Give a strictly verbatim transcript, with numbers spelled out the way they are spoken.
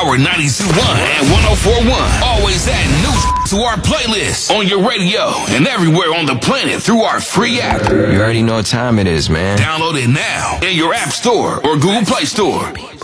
Power ninety-two point one and one oh four point one. Always add new to our playlist on your radio and everywhere on the planet through our free app. You already know what time it is, man. Download it now in your App Store or Google Play Store.